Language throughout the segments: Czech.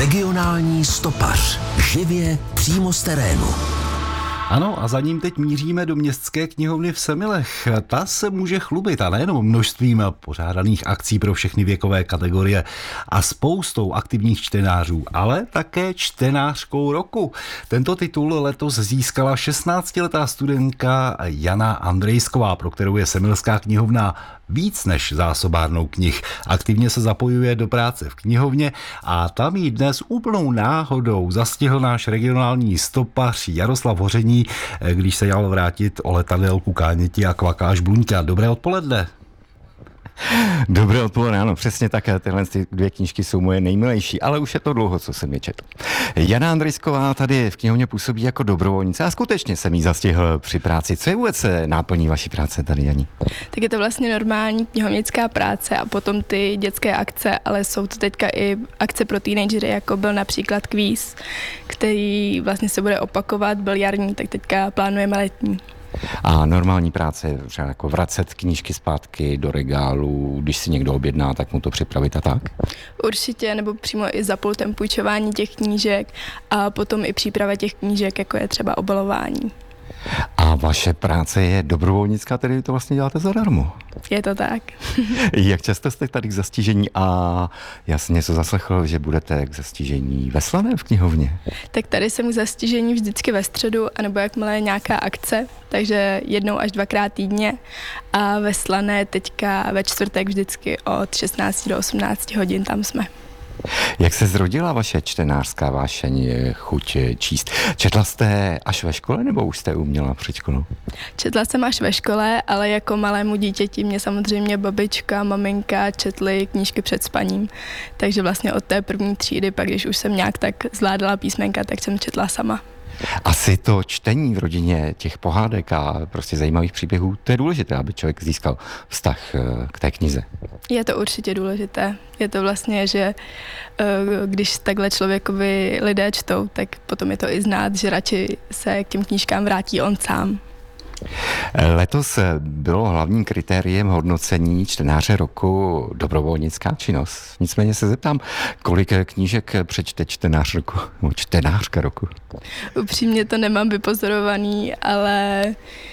Regionální stopař. Živě přímo z terénu. Ano, a za ním teď míříme do městské knihovny v Semilech. Ta se může chlubit a nejenom množstvím pořádaných akcí pro všechny věkové kategorie a spoustou aktivních čtenářů, ale také čtenářkou roku. Tento titul letos získala 16letá studentka Jana Andrejsková, pro kterou je Semilská knihovna víc než zásobárnou knih. Aktivně se zapojuje do práce v knihovně a tam jí dnes úplnou náhodou zastihl náš regionální stopař Jaroslav Hoření, když se jal vrátit o letadelku Káněti a Kvakáš Bluňka. Dobré odpoledne. Dobré odpoledne, ano, přesně tak. Tyhle dvě knížky jsou moje nejmilejší, ale už je to dlouho, co jsem je četl. Jana Andrejsková tady v knihovně působí jako dobrovolnice a skutečně jsem jí zastihl při práci. Co je vůbec náplní vaší práce tady, Janí? Tak je to vlastně normální knihovnická práce a potom ty dětské akce, ale jsou to teďka i akce pro teenagery, jako byl například kvíz, který vlastně se bude opakovat, byl jarní, tak teďka plánujeme letní. A normální práce je třeba jako vracet knížky zpátky do regálu, když si někdo objedná, tak mu to připravit a tak? Určitě, nebo přímo i za pultem půjčování těch knížek a potom i příprava těch knížek, jako je třeba obalování. A vaše práce je dobrovolnická, tedy to vlastně děláte zadarmo? Je to tak. Jak často jste tady k zastižení a já jsem něco zaslechl, že budete k zastižení ve Slaném v knihovně? Tak tady jsem k zastižení vždycky ve středu, anebo jakmile je nějaká akce, takže 1 až 2krát týdně a ve Slané teďka ve čtvrtek vždycky od 16 do 18 hodin tam jsme. Jak se zrodila vaše čtenářská vášeň, chuť číst? Četla jste až ve škole, nebo už jste uměla před školou? Četla jsem až ve škole, ale jako malému dítěti mě samozřejmě babička, maminka četly knížky před spaním. Takže vlastně od té první třídy, pak když už jsem nějak tak zvládala písmenka, tak jsem četla sama. Asi to čtení v rodině těch pohádek a prostě zajímavých příběhů, to je důležité, aby člověk získal vztah k té knize. Je to určitě důležité. Je to vlastně, že když takhle člověkovi lidé čtou, tak potom je to i znát, že radši se k těm knížkám vrátí on sám. Letos bylo hlavním kritériem hodnocení čtenáře roku dobrovolnická činnost. Nicméně se zeptám, kolik knížek přečte čtenář roku, nebo čtenářka roku? Upřímně to nemám vypozorovaný, ale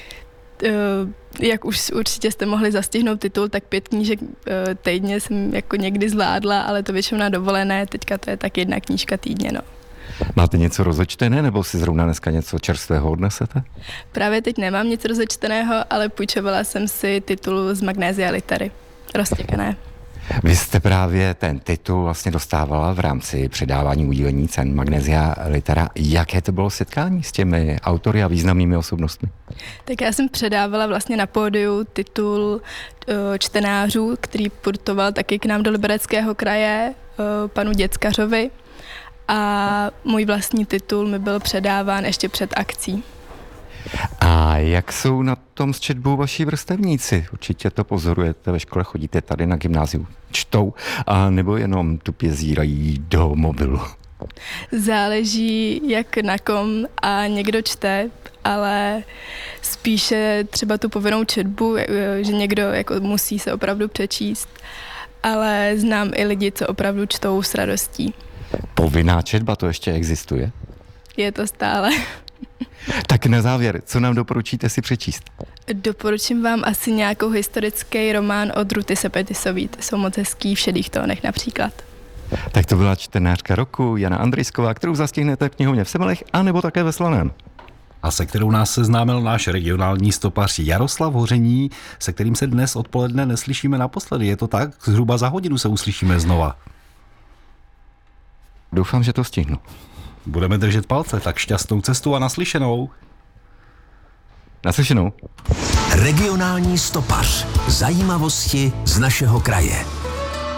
jak už určitě jste mohli zastihnout titul, tak 5 knížek týdně jsem jako někdy zvládla, ale to většinou na dovolené, teďka to je tak 1 knížka týdně, no. Máte něco rozečtené, nebo si zrovna dneska něco čerstvého odnesete? Právě teď nemám nic rozečteného, ale půjčovala jsem si titul z Magnésia Litery. Roztěkané. Vy jste právě ten titul vlastně dostávala v rámci předávání udílení cen Magnésia Litera. Jaké to bylo setkání s těmi autory a významnými osobnostmi? Tak já jsem předávala vlastně na pódiu titul čtenářů, který putoval taky k nám do Libereckého kraje, panu Děckařovi. A můj vlastní titul mi byl předáván ještě před akcí. A jak jsou na tom s četbou vaši vrstevníci? Určitě to pozorujete, ve škole chodíte tady na gymnáziu, čtou, a nebo jenom tupě zírají do mobilu? Záleží jak na kom a někdo čte, ale spíše třeba tu povinnou četbu, že někdo jako musí se opravdu přečíst, ale znám i lidi, co opravdu čtou s radostí. Povinná četba, to ještě existuje? Je to stále. Tak na závěr, co nám doporučíte si přečíst? Doporučím vám asi nějakou historický román od Ruty Sepetisový. Ty jsou moc hezký v šedých tónech například. Tak to byla čtenářka roku Jana Andrejsková, kterou zastihnete v knihovně v Semilech a nebo také ve Slaném. A se kterou nás seznámil náš regionální stopař Jaroslav Hoření, se kterým se dnes odpoledne neslyšíme naposledy. Je to tak? Zhruba za hodinu se uslyšíme znova. Doufám, že to stihnu. Budeme držet palce, tak šťastnou cestu a naslyšenou. Naslyšenou. Regionální stopař. Zajímavosti z našeho kraje.